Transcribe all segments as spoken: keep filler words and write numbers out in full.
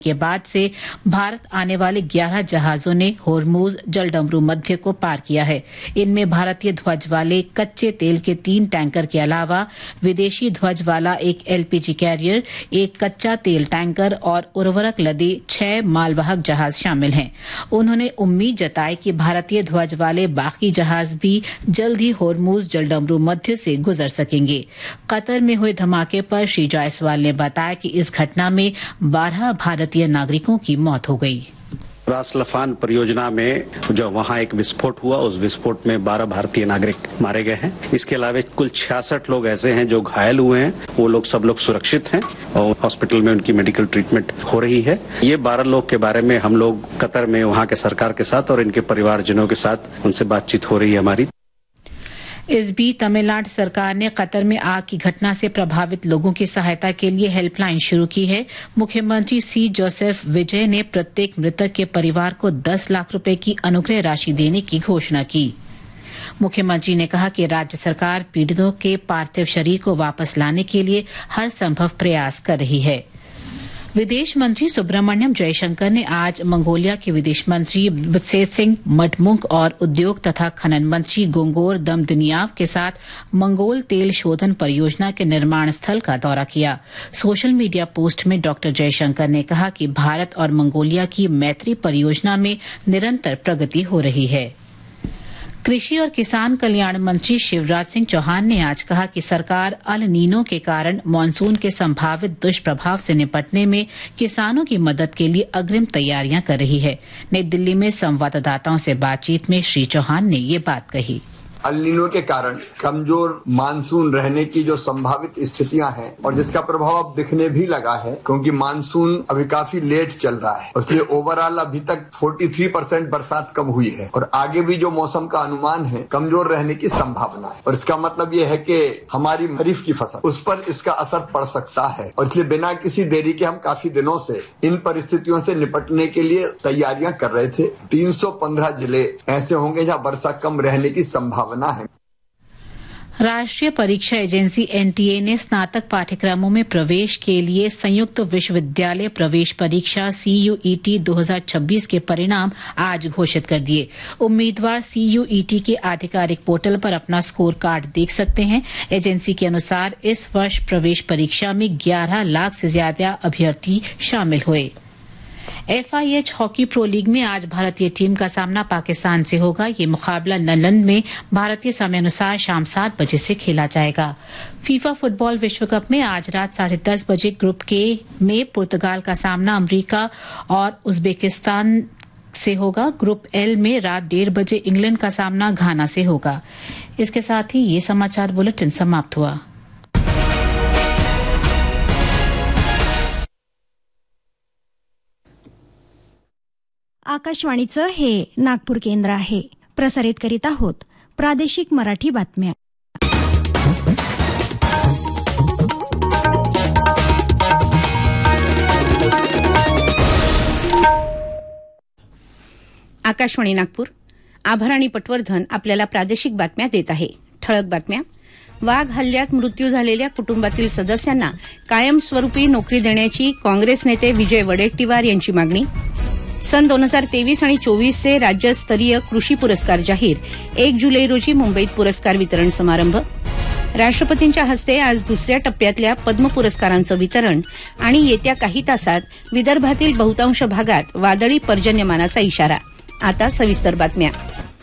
के बाद से भारत आने वाले ग्यारह जहाजों ने होर्मुज जलडमरू मध्य को पार किया है। इनमें भारतीय ध्वज वाले कच्चे तेल के तीन टैंकर के अलावा विदेशी ध्वज वाला एक एलपीजी कैरियर, एक कच्चा तेल टैंकर और उर्वरक लदे छह मालवाहक जहाज शामिल हैं। उन्होंने उम्मीद जताई कि भारतीय ध्वज वाले बाकी जहाज भी जल्द ही होर्मुज जलडमरू मध्य से गुजर सकेंगे। कतर में हुए धमाके पर श्री जायसवाल ने बताया कि इस घटना में बारह भारतीय नागरिकों की मौत हो गई। रास लफान परियोजना में जो वहां एक विस्फोट हुआ, उस विस्फोट में बारह भारतीय नागरिक मारे गए हैं। इसके अलावा कुल छियासठ लोग ऐसे हैं जो घायल हुए हैं। वो लोग सब लोग सुरक्षित हैं और हॉस्पिटल में उनकी मेडिकल ट्रीटमेंट हो रही है। ये बारह लोग के बारे में हम लोग कतर में वहां के सरकार के साथ और इनके परिवारजनों के साथ उनसे बातचीत हो रही है हमारी। इस बीच तमिलनाडु सरकार ने कतर में आग की घटना से प्रभावित लोगों की सहायता के लिए हेल्पलाइन शुरू की है। मुख्यमंत्री सी जोसेफ विजय ने प्रत्येक मृतक के परिवार को दस लाख रुपए की अनुग्रह राशि देने की घोषणा की। मुख्यमंत्री ने कहा कि राज्य सरकार पीड़ितों के पार्थिव शरीर को वापस लाने के लिए हर संभव प्रयास कर रही है। विदेश मंत्री सुब्रमण्यम जयशंकर ने आज मंगोलिया के विदेश मंत्री त्सेसिंग मडमुंग और उद्योग तथा खनन मंत्री गोंगोर दमदनियाव के साथ मंगोल तेल शोधन परियोजना के निर्माण स्थल का दौरा किया। सोशल मीडिया पोस्ट में डॉक्टर जयशंकर ने कहा कि भारत और मंगोलिया की मैत्री परियोजना में निरंतर प्रगति हो रही है। कृषि और किसान कल्याण मंत्री शिवराज सिंह चौहान ने आज कहा कि सरकार अल नीनो के कारण मानसून के संभावित दुष्प्रभाव से निपटने में किसानों की मदद के लिए अग्रिम तैयारियां कर रही है। नई दिल्ली में संवाददाताओं से बातचीत में श्री चौहान ने ये बात कही। अल नीनो के कारण कमजोर मानसून रहने की जो संभावित स्थितियां हैं और जिसका प्रभाव अब दिखने भी लगा है, क्योंकि मानसून अभी काफी लेट चल रहा है, इसलिए ओवरऑल अभी तक तैंतालीस परसेंट बरसात कम हुई है और आगे भी जो मौसम का अनुमान है कमजोर रहने की संभावना है। और इसका मतलब ये है कि हमारी खरीफ की फसल, उस पर इसका असर पड़ सकता है और इसलिए बिना किसी देरी के हम काफी दिनों से इन परिस्थितियों से निपटने के लिए तैयारियां कर रहे थे। तीन सौ पंद्रह जिले ऐसे होंगे जहां वर्षा कम रहने की संभावना है। राष्ट्रीय परीक्षा एजेंसी एनटीए ने स्नातक पाठ्यक्रमों में प्रवेश के लिए संयुक्त विश्वविद्यालय प्रवेश परीक्षा सीयूईटी दो हज़ार छब्बीस के परिणाम आज घोषित कर दिए। उम्मीदवार सीयूईटी के आधिकारिक पोर्टल पर अपना स्कोर कार्ड देख सकते हैं। एजेंसी के अनुसार इस वर्ष प्रवेश परीक्षा में ग्यारह लाख से ज्यादा अभ्यर्थी शामिल हुए। एफआईएच हॉकी प्रो लीग में आज भारतीय टीम का सामना पाकिस्तान से होगा। ये मुकाबला लंदन में भारतीय समयानुसार शाम सात बजे से खेला जाएगा। फीफा फुटबॉल विश्व कप में आज रात साढ़े दस बजे ग्रुप के में पुर्तगाल का सामना अमरीका और उज्बेकिस्तान से होगा। ग्रुप एल में रात डेढ़ बजे इंग्लैंड का सामना घाना से होगा। इसके साथ ही ये समाचार बुलेटिन समाप्त हुआ। आकाशवाणीचं हे नागपूर केंद्र आहे. प्रसारित करीत आहोत प्रादेशिक मराठी बातम्या. आकाशवाणी नागपूर. आभाराणी पटवर्धन आपल्याला प्रादेशिक बातम्या देत आहे. ठळक बातम्या. वाघ हल्ल्यात मृत्यू झालेल्या कुटुंबातील सदस्यांना कायमस्वरूपी नोकरी देण्याची काँग्रेस नेते विजय वडेट्टीवार यांची मागणी. सन दोन हजार तेवीस आणि चोवीसचे राज्यस्तरीय कृषी पुरस्कार जाहीर. एक जुलै रोजी मुंबईत पुरस्कार वितरण समारंभ. राष्ट्रपतींच्या हस्ते आज दुसऱ्या टप्प्यातल्या पद्म पुरस्कारांचं वितरण आणि येत्या काही तासात विदर्भातील बहुतांश भागात वादळी पर्जन्यमानाचा इशारा. आता सविस्तर बातम्या.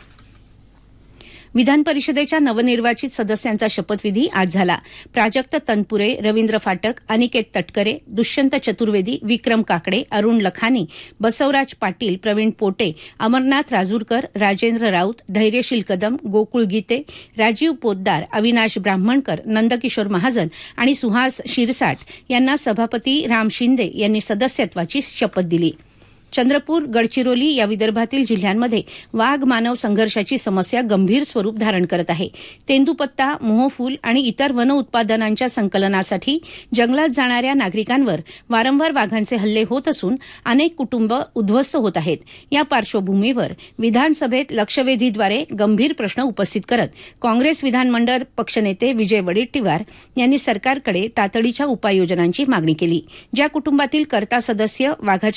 विधान परिषदेच्या नवनिर्वाचित सदस्यांचा शपथविधी आज झाला. प्राजक्त तनपुरे, रवींद्र फाटक, अनिकेत तटकरे, दुष्यंत चतुर्वेदी, विक्रम काकडे, अरुण लखानी, बसवराज पाटील, प्रवीण पोटे, अमरनाथ राजूरकर, राजेंद्र राऊत, धैर्यशील कदम, गोकुळ गीते, राजीव पोद्दार, अविनाश ब्राह्मणकर, नंदकिशोर महाजन आणि सुहास शिरसाट यांना सभापती राम शिंदे यांनी सदस्यत्वाची शपथ दिली. चंद्रपूर, गडचिरोली या विदर्भातील जिल्ह्यांमध्ये वाघ मानव संघर्षाची समस्या गंभीर स्वरूप धारण करत आहे. तेंदूपत्ता, मोहफूल आणि इतर वन उत्पादनांच्या संकलनासाठी जंगलात जाणाऱ्या नागरिकांवर वारंवार वाघांचे हल्ले होत असून अनेक कुटुंब उद्ध्वस्त होत आहेत. या पार्श्वभूमीवर विधानसभेत लक्षवेधीद्वारे गंभीर प्रश्न उपस्थित करत काँग्रेस विधानमंडळ पक्षनेते विजय वडेट्टीवार यांनी सरकारकडे तातडीच्या उपाययोजनांची मागणी केली. ज्या कुटुंबातील कर्ता सदस्य वाघाच्या